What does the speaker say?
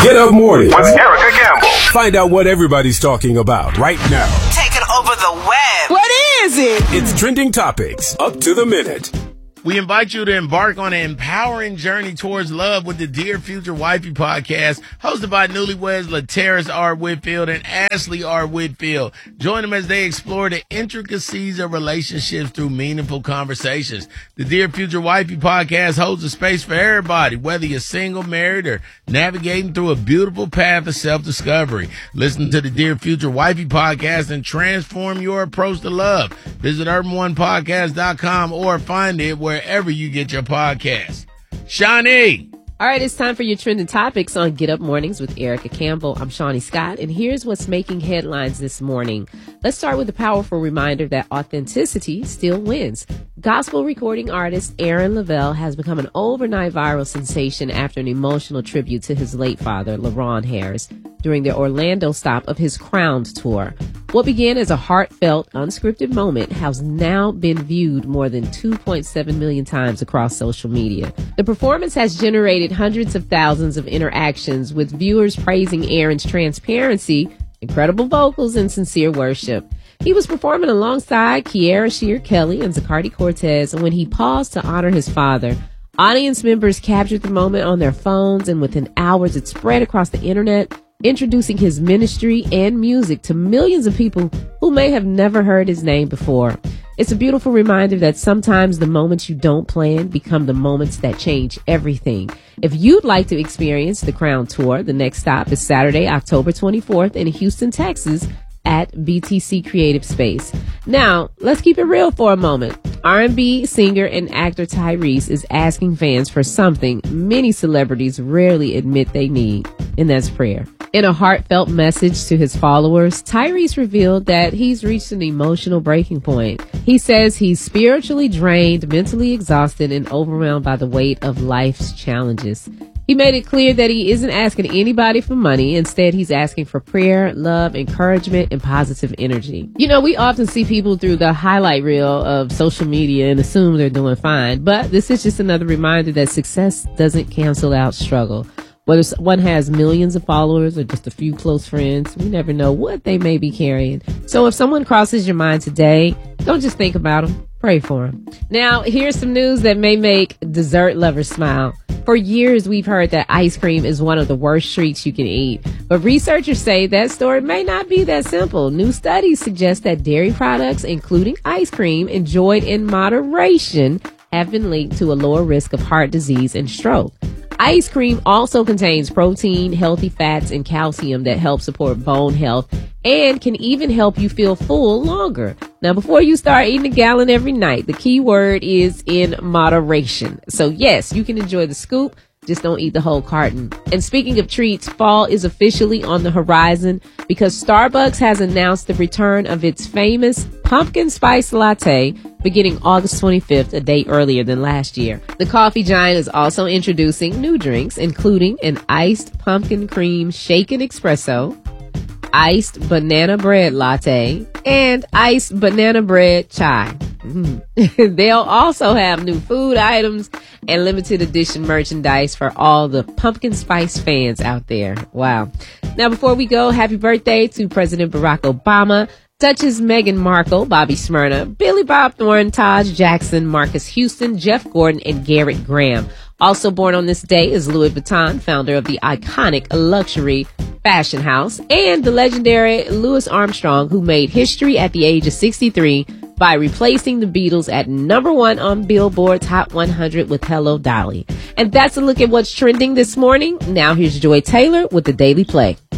Get Up Mornings with Erica Campbell. Find out what everybody's talking about right now. Taking over the web. What is it? It's Trending Topics, up to the minute. We invite you to embark on an empowering journey towards love with the Dear Future Wifey podcast, hosted by newlyweds LaTerrace R. Whitfield and Ashley R. Whitfield. Join them as they explore the intricacies of relationships through meaningful conversations. The Dear Future Wifey podcast holds a space for everybody, whether you're single, married, or navigating through a beautiful path of self-discovery. Listen to the Dear Future Wifey podcast and transform your approach to love. Visit urbanonepodcast.com or find it wherever you get your podcasts. Shawnee. All right, it's time for your trending topics on Get Up Mornings with Erica Campbell. I'm Shawnee Scott, and here's what's making headlines this morning. Let's start with a powerful reminder that authenticity still wins. Gospel recording artist Aaron Lavelle has become an overnight viral sensation after an emotional tribute to his late father, LaRon Harris, during the Orlando stop of his Crowned tour. What began as a heartfelt, unscripted moment has now been viewed more than 2.7 million times across social media. The performance has generated hundreds of thousands of interactions, with viewers praising Aaron's transparency, incredible vocals, and sincere worship. He was performing alongside Kiara Shear Kelly and Zacardi Cortez, and when he paused to honor his father, audience members captured the moment on their phones, and within hours it spread across the internet, introducing his ministry and music to millions of people who may have never heard his name before. It's a beautiful reminder that sometimes the moments you don't plan become the moments that change everything. If you'd like to experience the Crown Tour, the next stop is Saturday, October 24th in Houston, Texas at BTC Creative Space. Now, let's keep it real for a moment. R&B singer and actor Tyrese is asking fans for something many celebrities rarely admit they need, and that's prayer. In a heartfelt message to his followers, Tyrese revealed that he's reached an emotional breaking point. He says he's spiritually drained, mentally exhausted, and overwhelmed by the weight of life's challenges. He made it clear that he isn't asking anybody for money. Instead, he's asking for prayer, love, encouragement, and positive energy. You know, we often see people through the highlight reel of social media and assume they're doing fine. But this is just another reminder that success doesn't cancel out struggle. Whether one has millions of followers or just a few close friends, we never know what they may be carrying. So if someone crosses your mind today, don't just think about them. Pray for them. Now, here's some news that may make dessert lovers smile. For years, we've heard that ice cream is one of the worst treats you can eat. But researchers say that story may not be that simple. New studies suggest that dairy products, including ice cream, enjoyed in moderation, have been linked to a lower risk of heart disease and stroke. Ice cream also contains protein, healthy fats, and calcium that help support bone health and can even help you feel full longer. Now, before you start eating a gallon every night, the key word is in moderation. So yes, you can enjoy the scoop, just don't eat the whole carton. And speaking of treats, fall is officially on the horizon because Starbucks has announced the return of its famous pumpkin spice latte beginning August 25th, a day earlier than last year. The coffee giant is also introducing new drinks, including an iced pumpkin cream shaken espresso, iced banana bread latte, and iced banana bread chai. They'll also have new food items and limited edition merchandise for all the pumpkin spice fans out there. Wow. Now, before we go, happy birthday to President Barack Obama, Duchess Meghan Markle, Bobby Smyrna, Billy Bob Thornton, Taj Jackson, Marcus Houston, Jeff Gordon, and Garrett Graham. Also born on this day is Louis Vuitton, founder of the iconic luxury fashion house, and the legendary Louis Armstrong, who made history at the age of 63 by replacing the Beatles at #1 on Billboard's Hot 100 with Hello Dolly. And that's a look at what's trending this morning. Now here's Joy Taylor with the Daily Play.